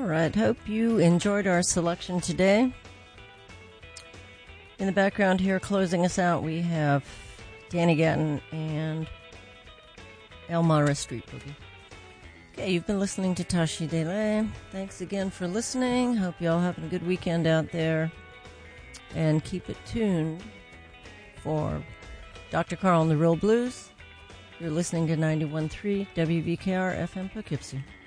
right. Hope you enjoyed our selection today. In the background here, closing us out, we have Danny Gatton and Elmira Street Boogie. Okay, you've been listening to Tashi Delay. Thanks again for listening. Hope you all having a good weekend out there. And keep it tuned for Dr. Carl and the Real Blues. You're listening to 91.3 WVKR FM Poughkeepsie.